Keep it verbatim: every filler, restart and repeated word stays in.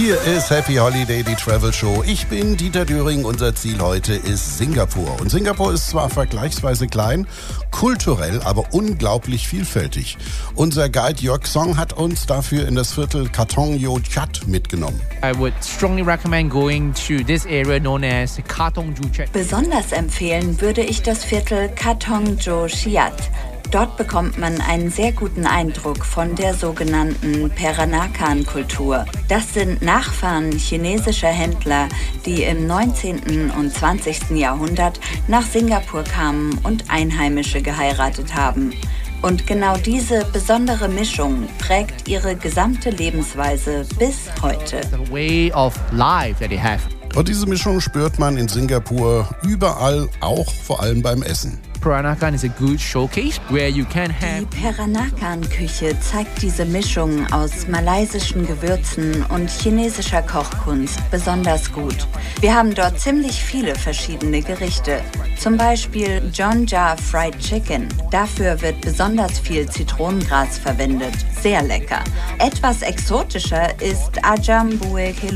Hier ist Happy Holiday, die Travel Show. Ich bin Dieter Döring. Unser Ziel heute ist Singapur. Und Singapur ist zwar vergleichsweise klein, kulturell aber unglaublich vielfältig. Unser Guide Jörg Song hat uns dafür in das Viertel Katong Yo Chat mitgenommen. I would strongly recommend going to this area known as Katong Yo Chat. Besonders empfehlen würde ich das Viertel Katong Jo Chiat. Dort bekommt man einen sehr guten Eindruck von der sogenannten Peranakan-Kultur. Das sind Nachfahren chinesischer Händler, die im neunzehnten und zwanzigsten Jahrhundert nach Singapur kamen und Einheimische geheiratet haben. Und genau diese besondere Mischung prägt ihre gesamte Lebensweise bis heute. The way of life that they have. Und diese Mischung spürt man in Singapur überall, auch vor allem beim Essen. Peranakan is a good showcase where you can have. Die Peranakan-Küche zeigt diese Mischung aus malaysischen Gewürzen und chinesischer Kochkunst besonders gut. Wir haben dort ziemlich viele verschiedene Gerichte. Zum Beispiel Jonja Fried Chicken. Dafür wird besonders viel Zitronengras verwendet. Sehr lecker. Etwas exotischer ist Ajam Bue